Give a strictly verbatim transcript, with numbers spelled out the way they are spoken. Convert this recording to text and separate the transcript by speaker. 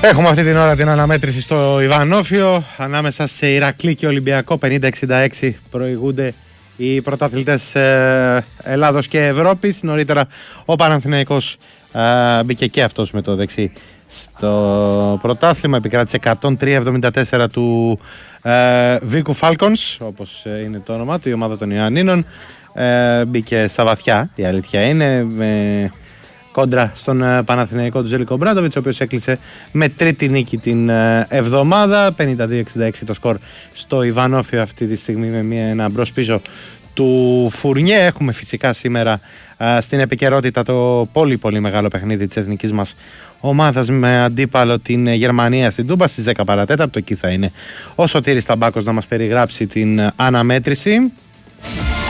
Speaker 1: Έχουμε αυτή την ώρα την αναμέτρηση στο Ιβανόφιο ανάμεσα σε Ηρακλή και Ολυμπιακό. πενήντα εξήντα έξι προηγούνται οι πρωταθλητές ε, Ελλάδος και Ευρώπης. Νωρίτερα ο Παναθηναϊκός ε, μπήκε και αυτός με το δεξί στο πρωτάθλημα. Επικράτησε εκατόν τρία εβδομήντα τέσσερα του ε, Βίκου Falcons, όπως είναι το όνομα του, η ομάδα των Ιωαννίνων. Ε, μπήκε στα βαθιά, η αλήθεια είναι, με κόντρα στον Παναθηναϊκό του Ζέλικο Μπράντοβιτς, ο οποίος έκλεισε με τρίτη νίκη την εβδομάδα. πενήντα δύο εξήντα έξι το σκορ στο Ιβανόφιο αυτή τη στιγμή, με μια, ένα μπρος πίσω του Φουρνιέ. Έχουμε φυσικά σήμερα α, στην επικαιρότητα το πολύ πολύ μεγάλο παιχνίδι της εθνικής μας ομάδας με αντίπαλο την Γερμανία στην Τούμπα στις δέκα παρατέταρτο. Εκεί θα είναι ο Σωτήρης Ταμπάκος να μας περιγράψει την αναμέτρηση.